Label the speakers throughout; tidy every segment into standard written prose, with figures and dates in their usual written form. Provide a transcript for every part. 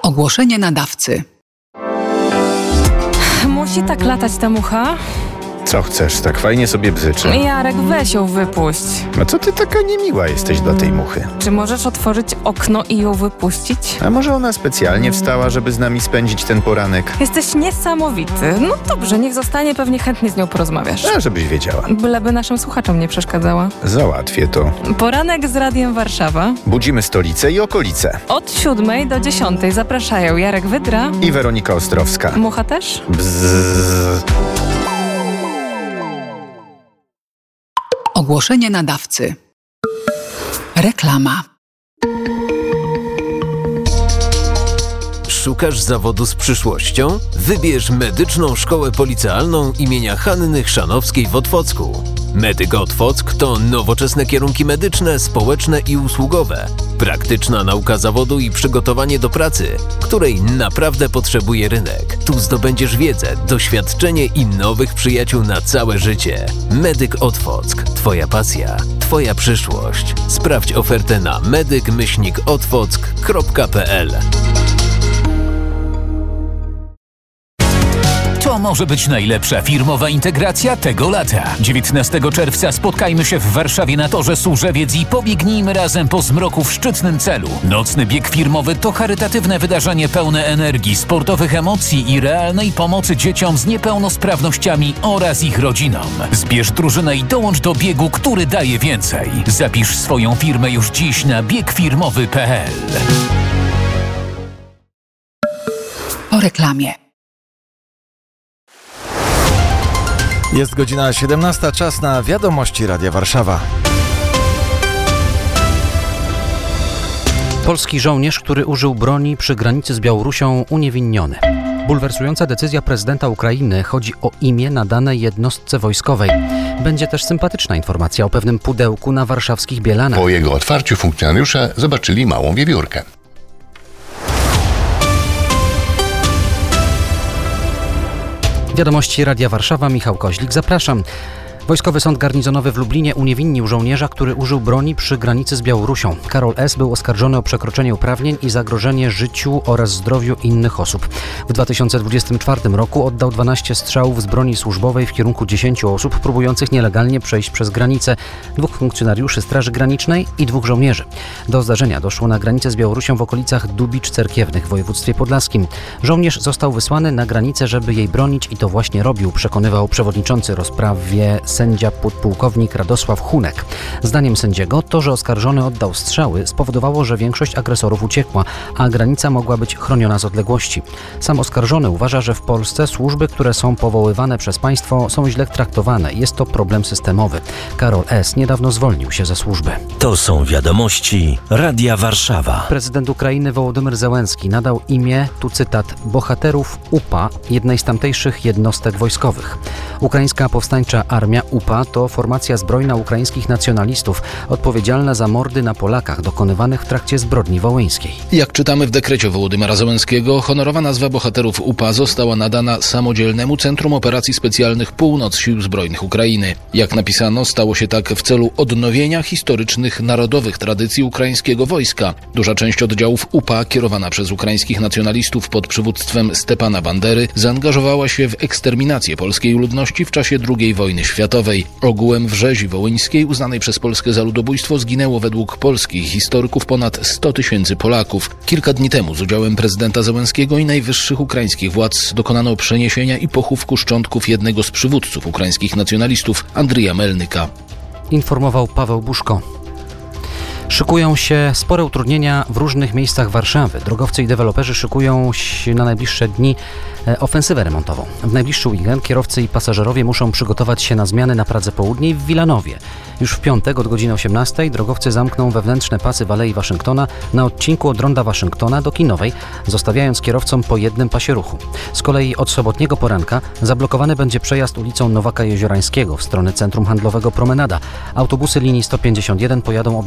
Speaker 1: Ogłoszenie nadawcy.
Speaker 2: Musi tak latać ta mucha?
Speaker 3: Co chcesz, tak fajnie sobie bzyczy.
Speaker 2: Jarek, weź ją wypuść.
Speaker 3: A co ty taka niemiła jesteś dla tej muchy?
Speaker 2: Czy możesz otworzyć okno i ją wypuścić?
Speaker 3: A może ona specjalnie wstała, żeby z nami spędzić ten poranek?
Speaker 2: Jesteś niesamowity. No dobrze, niech zostanie, pewnie chętnie z nią porozmawiasz.
Speaker 3: A żebyś wiedziała.
Speaker 2: Byleby naszym słuchaczom nie przeszkadzała.
Speaker 3: Załatwię to.
Speaker 2: Poranek z Radiem Warszawa.
Speaker 3: Budzimy stolicę i okolice.
Speaker 2: Od 7 do 10 zapraszają Jarek Wydra
Speaker 3: I Weronika Ostrowska.
Speaker 2: Mucha też?
Speaker 3: Bzzz.
Speaker 1: Ogłoszenie nadawcy. Reklama.
Speaker 4: Szukasz zawodu z przyszłością? Wybierz Medyczną Szkołę Policealną imienia Hanny Chrzanowskiej w Otwocku. Medyk Otwock to nowoczesne kierunki medyczne, społeczne i usługowe. Praktyczna nauka zawodu i przygotowanie do pracy, której naprawdę potrzebuje rynek. Tu zdobędziesz wiedzę, doświadczenie i nowych przyjaciół na całe życie. Medyk Otwock. Twoja pasja, Twoja przyszłość. Sprawdź ofertę na medyk-otwock.pl.
Speaker 5: To może być najlepsza firmowa integracja tego lata. 19 czerwca spotkajmy się w Warszawie na Torze Służewiec i pobiegnijmy razem po zmroku w szczytnym celu. Nocny bieg firmowy to charytatywne wydarzenie pełne energii, sportowych emocji i realnej pomocy dzieciom z niepełnosprawnościami oraz ich rodzinom. Zbierz drużynę i dołącz do biegu, który daje więcej. Zapisz swoją firmę już dziś na biegfirmowy.pl.
Speaker 1: Po reklamie.
Speaker 6: Jest godzina 17, czas na wiadomości Radia Warszawa.
Speaker 7: Polski żołnierz, który użył broni przy granicy z Białorusią, uniewinniony. Bulwersująca decyzja prezydenta Ukrainy. Chodzi o imię nadane jednostce wojskowej. Będzie też sympatyczna informacja o pewnym pudełku na warszawskich Bielanach.
Speaker 8: Po jego otwarciu funkcjonariusze zobaczyli małą wiewiórkę.
Speaker 7: Wiadomości Radia Warszawa, Michał Koźlik, zapraszam. Wojskowy Sąd Garnizonowy w Lublinie uniewinnił żołnierza, który użył broni przy granicy z Białorusią. Karol S. był oskarżony o przekroczenie uprawnień i zagrożenie życiu oraz zdrowiu innych osób. W 2024 roku oddał 12 strzałów z broni służbowej w kierunku 10 osób próbujących nielegalnie przejść przez granicę, 2 funkcjonariuszy Straży Granicznej i 2 żołnierzy. Do zdarzenia doszło na granicę z Białorusią w okolicach Dubicz Cerkiewnych w województwie podlaskim. Żołnierz został wysłany na granicę, żeby jej bronić i to właśnie robił, przekonywał przewodniczący rozprawie sędzia podpułkownik Radosław Hunek. Zdaniem sędziego to, że oskarżony oddał strzały, spowodowało, że większość agresorów uciekła, a granica mogła być chroniona z odległości. Sam oskarżony uważa, że w Polsce służby, które są powoływane przez państwo, są źle traktowane. Jest to problem systemowy. Karol S. niedawno zwolnił się ze służby.
Speaker 9: To są wiadomości Radia Warszawa.
Speaker 7: Prezydent Ukrainy Wołodymyr Zełenski nadał imię, tu cytat, bohaterów UPA, jednej z tamtejszych jednostek wojskowych. Ukraińska Powstańcza Armia UPA to formacja zbrojna ukraińskich nacjonalistów odpowiedzialna za mordy na Polakach dokonywanych w trakcie zbrodni wołyńskiej.
Speaker 10: Jak czytamy w dekrecie Wołodymyra Zełenskiego, honorowa nazwa bohaterów UPA została nadana Samodzielnemu Centrum Operacji Specjalnych Północ Sił Zbrojnych Ukrainy. Jak napisano, stało się tak w celu odnowienia historycznych, narodowych tradycji ukraińskiego wojska. Duża część oddziałów UPA, kierowana przez ukraińskich nacjonalistów pod przywództwem Stepana Bandery, zaangażowała się w eksterminację polskiej ludności w czasie II wojny światowej. Ogółem w rzezi wołyńskiej, uznanej przez Polskę za ludobójstwo, zginęło według polskich historyków ponad 100 000 Polaków. Kilka dni temu z udziałem prezydenta Zełenskiego i najwyższych ukraińskich władz dokonano przeniesienia i pochówku szczątków jednego z przywódców ukraińskich nacjonalistów, Andrija Melnyka.
Speaker 7: Informował Paweł Buszko. Szykują się spore utrudnienia w różnych miejscach Warszawy. Drogowcy i deweloperzy szykują się na najbliższe dni ofensywę remontową. W najbliższy weekend kierowcy i pasażerowie muszą przygotować się na zmiany na Pradze Południej w Wilanowie. Już w piątek od godziny 18 drogowcy zamkną wewnętrzne pasy w Alei Waszyngtona na odcinku od Ronda Waszyngtona do Kinowej, zostawiając kierowcom po jednym pasie ruchu. Z kolei od sobotniego poranka zablokowany będzie przejazd ulicą Nowaka Jeziorańskiego w stronę centrum handlowego Promenada. Autobusy linii 151 pojadą objazdami.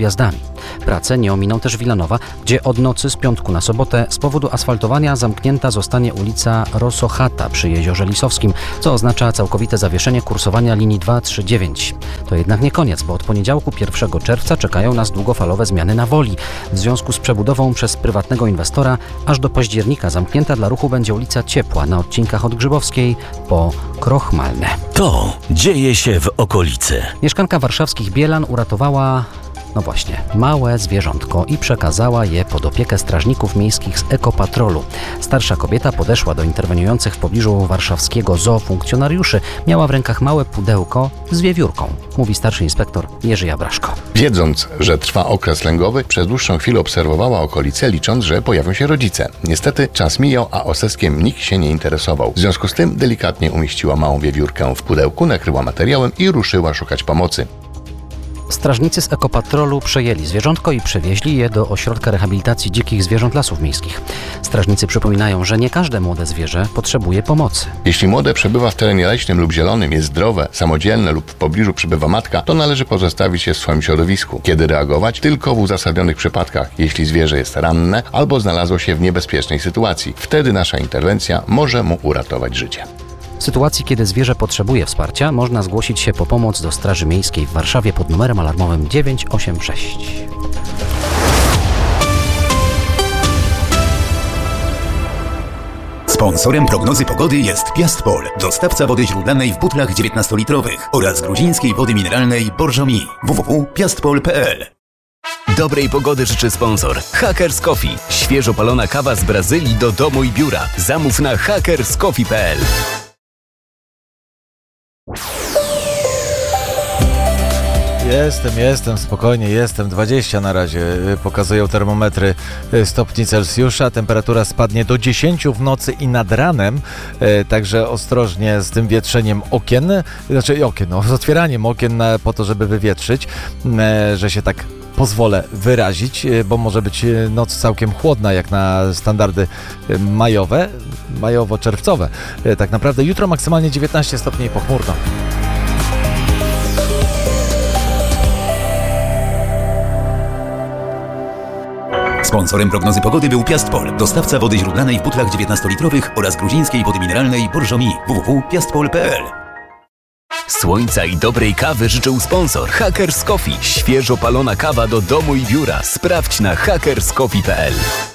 Speaker 7: Prace nie ominą też Wilanowa, gdzie od nocy z piątku na sobotę z powodu asfaltowania zamknięta zostanie ulica Rosochata przy Jeziorze Lisowskim, co oznacza całkowite zawieszenie kursowania linii 239. To jednak nie koniec, bo od poniedziałku 1 czerwca czekają nas długofalowe zmiany na Woli. W związku z przebudową przez prywatnego inwestora aż do października zamknięta dla ruchu będzie ulica Ciepła na odcinkach od Grzybowskiej po Krochmalne.
Speaker 9: To dzieje się w okolicy.
Speaker 7: Mieszkanka warszawskich Bielan uratowała małe zwierzątko i przekazała je pod opiekę strażników miejskich z Ekopatrolu. Starsza kobieta podeszła do interweniujących w pobliżu warszawskiego zoo funkcjonariuszy. Miała w rękach małe pudełko z wiewiórką, mówi starszy inspektor Jerzy Jabraszko.
Speaker 8: Wiedząc, że trwa okres lęgowy, przez dłuższą chwilę obserwowała okolice, licząc, że pojawią się rodzice. Niestety czas mijał, a oseskiem nikt się nie interesował. W związku z tym delikatnie umieściła małą wiewiórkę w pudełku, nakryła materiałem i ruszyła szukać pomocy.
Speaker 7: Strażnicy z Ekopatrolu przejęli zwierzątko i przewieźli je do ośrodka rehabilitacji dzikich zwierząt Lasów Miejskich. Strażnicy przypominają, że nie każde młode zwierzę potrzebuje pomocy.
Speaker 8: Jeśli młode przebywa w terenie leśnym lub zielonym, jest zdrowe, samodzielne lub w pobliżu przebywa matka, to należy pozostawić je w swoim środowisku. Kiedy reagować? Tylko w uzasadnionych przypadkach, jeśli zwierzę jest ranne albo znalazło się w niebezpiecznej sytuacji. Wtedy nasza interwencja może mu uratować życie.
Speaker 7: W sytuacji, kiedy zwierzę potrzebuje wsparcia, można zgłosić się po pomoc do Straży Miejskiej w Warszawie pod numerem alarmowym 986.
Speaker 11: Sponsorem prognozy pogody jest Piastpol, dostawca wody źródlanej w butlach 19-litrowych oraz gruzińskiej wody mineralnej Borżomi. www.piastpol.pl.
Speaker 12: Dobrej pogody życzy sponsor Hackers Coffee. Świeżo palona kawa z Brazylii do domu i biura. Zamów na hackerscoffee.pl.
Speaker 6: Jestem, spokojnie jestem. 20 na razie pokazują termometry stopni Celsjusza. Temperatura spadnie do 10 w nocy i nad ranem, także ostrożnie z tym wietrzeniem okien, z otwieraniem okien po to, żeby wywietrzyć, że się tak pozwolę wyrazić, bo może być noc całkiem chłodna jak na standardy majowo-czerwcowe. Tak naprawdę jutro maksymalnie 19 stopni i pochmurno.
Speaker 11: Sponsorem prognozy pogody był Piastpol, dostawca wody źródlanej w butlach 19-litrowych oraz gruzińskiej wody mineralnej Borżomi. www.piastpol.pl.
Speaker 12: Słońca i dobrej kawy życzył sponsor Hackers Coffee. Świeżo palona kawa do domu i biura. Sprawdź na hackerscoffee.pl.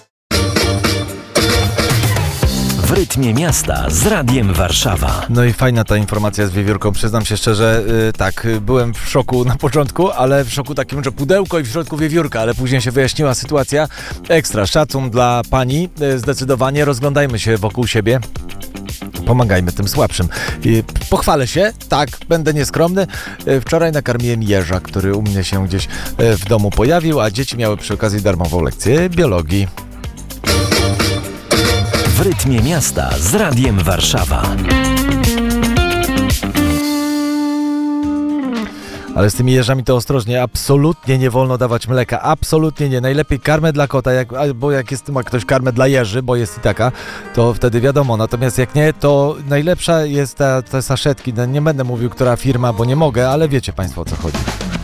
Speaker 9: W rytmie miasta z Radiem Warszawa.
Speaker 6: No i fajna ta informacja z wiewiórką. Przyznam się szczerze, byłem w szoku na początku, ale w szoku takim, że pudełko i w środku wiewiórka, ale później się wyjaśniła sytuacja. Ekstra, szacun dla pani, zdecydowanie. Rozglądajmy się wokół siebie. Pomagajmy tym słabszym. Pochwalę się, tak, będę nieskromny. Wczoraj nakarmiłem jeża, który u mnie się gdzieś w domu pojawił, a dzieci miały przy okazji darmową lekcję biologii.
Speaker 9: W rytmie miasta z Radiem Warszawa.
Speaker 6: Ale z tymi jeżami to ostrożnie, absolutnie nie wolno dawać mleka, absolutnie nie. Najlepiej karmę dla kota, albo jak ma ktoś karmę dla jeży, bo jest i taka, to wtedy wiadomo. Natomiast jak nie, to najlepsza jest te saszetki. Nie będę mówił, która firma, bo nie mogę, ale wiecie Państwo, o co chodzi.